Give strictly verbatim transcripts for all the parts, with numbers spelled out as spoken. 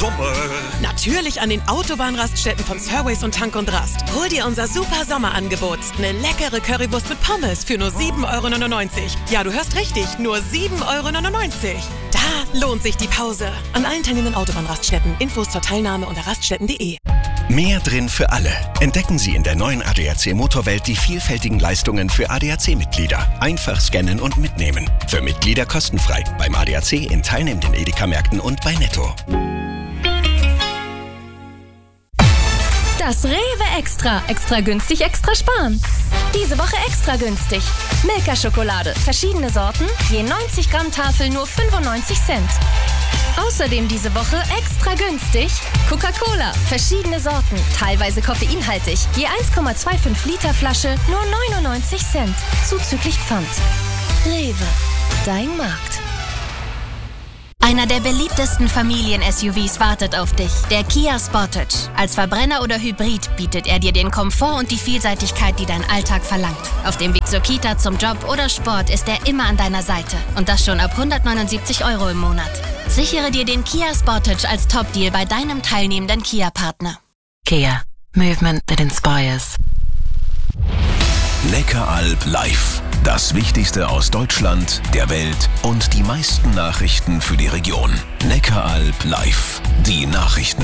Sommer? Natürlich an den Autobahnraststätten von Surways und Tank und Rast. Hol dir unser super Sommerangebot. Eine leckere Currywurst mit Pommes für nur sieben Euro neunundneunzig. Ja, du hörst richtig, nur sieben Euro neunundneunzig. Da lohnt sich die Pause. An allen teilnehmenden Autobahnraststätten. Infos zur Teilnahme unter raststätten punkt de. Mehr drin für alle. Entdecken Sie in der neuen A D A C Motorwelt die vielfältigen Leistungen für A D A C-Mitglieder. Einfach scannen und mitnehmen. Für Mitglieder kostenfrei. Beim A D A C in teilnehmenden Edeka-Märkten und bei Netto. Das Rewe Extra. Extra günstig, extra sparen. Diese Woche extra günstig. Milka-Schokolade. Verschiedene Sorten. Je neunzig Gramm Tafel nur fünfundneunzig Cent. Außerdem diese Woche extra günstig Coca-Cola. Verschiedene Sorten. Teilweise koffeinhaltig. Je eins Komma fünfundzwanzig Liter Flasche nur neunundneunzig Cent. Zuzüglich Pfand. Rewe. Dein Markt. Einer der beliebtesten Familien-S U Vs wartet auf dich, der Kia Sportage. Als Verbrenner oder Hybrid bietet er dir den Komfort und die Vielseitigkeit, die dein Alltag verlangt. Auf dem Weg zur Kita, zum Job oder Sport ist er immer an deiner Seite. Und das schon ab hundertneunundsiebzig Euro im Monat. Sichere dir den Kia Sportage als Top-Deal bei deinem teilnehmenden Kia-Partner. Kia. Movement that inspires. Neckaralb live. Das Wichtigste aus Deutschland, der Welt und die meisten Nachrichten für die Region. Neckaralb live. Die Nachrichten.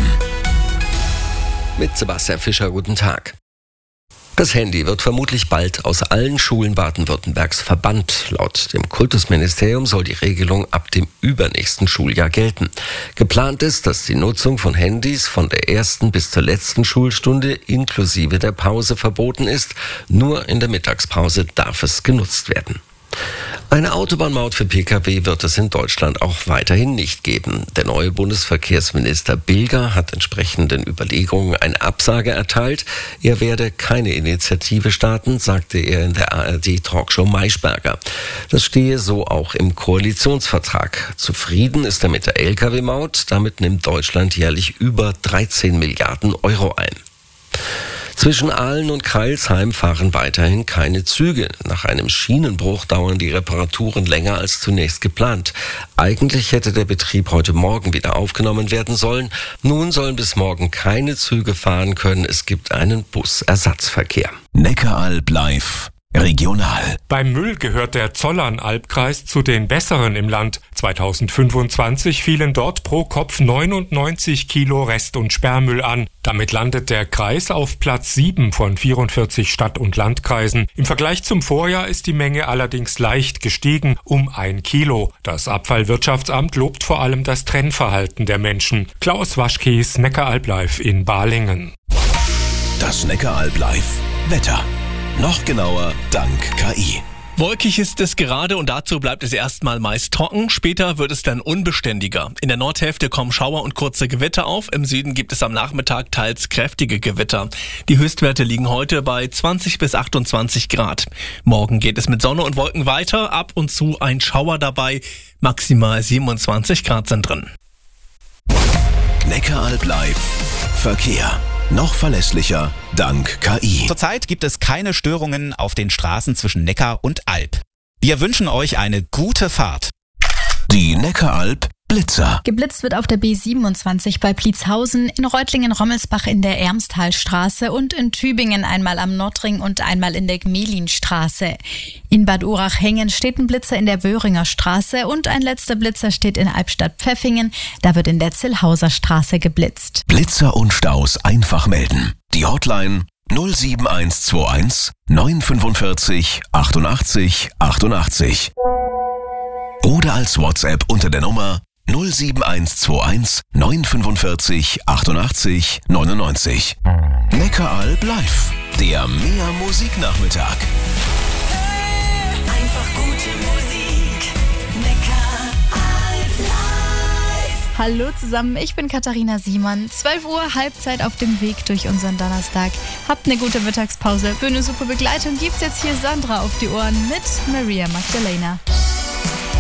Mit Sebastian Fischer, guten Tag. Das Handy wird vermutlich bald aus allen Schulen Baden-Württembergs verbannt. Laut dem Kultusministerium soll die Regelung ab dem übernächsten Schuljahr gelten. Geplant ist, dass die Nutzung von Handys von der ersten bis zur letzten Schulstunde inklusive der Pause verboten ist. Nur in der Mittagspause darf es genutzt werden. Eine Autobahnmaut für Pkw wird es in Deutschland auch weiterhin nicht geben. Der neue Bundesverkehrsminister Bilger hat entsprechenden Überlegungen eine Absage erteilt. Er werde keine Initiative starten, sagte er in der A R D-Talkshow Maischberger. Das stehe so auch im Koalitionsvertrag. Zufrieden ist er mit der L K W-Maut. Damit nimmt Deutschland jährlich über dreizehn Milliarden Euro ein. Zwischen Aalen und Crailsheim fahren weiterhin keine Züge. Nach einem Schienenbruch dauern die Reparaturen länger als zunächst geplant. Eigentlich hätte der Betrieb heute Morgen wieder aufgenommen werden sollen. Nun sollen bis morgen keine Züge fahren können. Es gibt einen Busersatzverkehr. Neckaralb live. Regional. Beim Müll gehört der Zollern-Albkreis zu den besseren im Land. zweitausendfünfundzwanzig fielen dort pro Kopf neunundneunzig Kilo Rest- und Sperrmüll an. Damit landet der Kreis auf Platz sieben von vierundvierzig Stadt- und Landkreisen. Im Vergleich zum Vorjahr ist die Menge allerdings leicht gestiegen, um ein Kilo. Das Abfallwirtschaftsamt lobt vor allem das Trennverhalten der Menschen. Klaus Waschkies, Neckaralb live in Balingen. Das Neckaralb live. Wetter. Noch genauer dank K I. Wolkig ist es gerade und dazu bleibt es erstmal meist trocken. Später wird es dann unbeständiger. In der Nordhälfte kommen Schauer und kurze Gewitter auf. Im Süden gibt es am Nachmittag teils kräftige Gewitter. Die Höchstwerte liegen heute bei zwanzig bis achtundzwanzig Grad. Morgen geht es mit Sonne und Wolken weiter. Ab und zu ein Schauer dabei. Maximal siebenundzwanzig Grad sind drin. Neckaralb live. Verkehr. Noch verlässlicher dank K I. Zurzeit gibt es keine Störungen auf den Straßen zwischen Neckar und Alb. Wir wünschen euch eine gute Fahrt. Die Neckaralb Blitzer. Geblitzt wird auf der B siebenundzwanzig bei Pliezhausen, in Reutlingen-Rommelsbach in der Ermstalstraße und in Tübingen einmal am Nordring und einmal in der Gmelinstraße. In Bad Urach-Hengen steht ein Blitzer in der Wöhringer Straße und ein letzter Blitzer steht in Albstadt-Pfeffingen. Da wird in der Zillhauser Straße geblitzt. Blitzer und Staus einfach melden. Die Hotline null sieben eins zwei eins neun fünfundvierzig achtundachtzig achtundachtzig. Oder als WhatsApp unter der Nummer null sieben eins zwei eins neun fünfundvierzig achtundachtzig neunundneunzig. Neckaralb live, der Mehr Musiknachmittag. Einfach gute Musik. Neckaralb live. Hallo zusammen, ich bin Katharina Siemann. zwölf Uhr, Halbzeit auf dem Weg durch unseren Donnerstag. Habt eine gute Mittagspause. Für eine super Begleitung gibt's jetzt hier Sandra auf die Ohren mit Maria Magdalena.